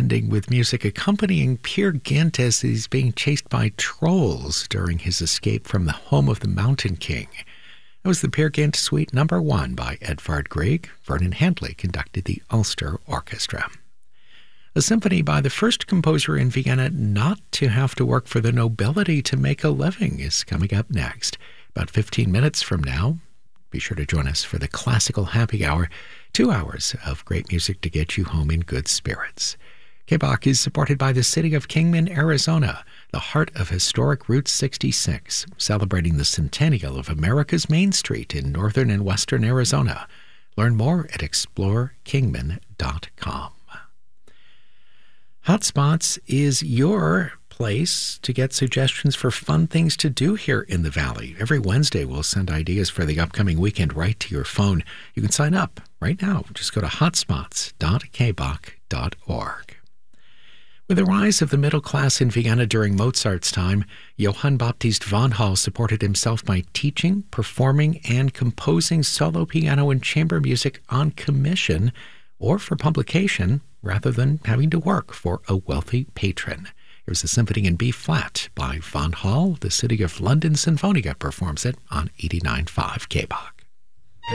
ending with music accompanying Peer Gynt as he's being chased by trolls during his escape from the home of the Mountain King. That was the Peer Gynt Suite No. 1 by Edvard Grieg. Vernon Handley conducted the Ulster Orchestra. A symphony by the first composer in Vienna not to have to work for the nobility to make a living is coming up next. About 15 minutes from now, be sure to join us for the Classical Happy Hour, 2 hours of great music to get you home in good spirits. KBOC is supported by the city of Kingman, Arizona, the heart of historic Route 66, celebrating the centennial of America's Main Street in northern and western Arizona. Learn more at explorekingman.com. Hotspots is your place to get suggestions for fun things to do here in the Valley. Every Wednesday, we'll send ideas for the upcoming weekend right to your phone. You can sign up right now. Just go to hotspots.kboc.org. With the rise of the middle class in Vienna during Mozart's time, Johann Baptist von Hall supported himself by teaching, performing, and composing solo piano and chamber music on commission or for publication rather than having to work for a wealthy patron. Here's a symphony in B-flat by Von Hall. The City of London Sinfonia performs it on 89.5 KBOC.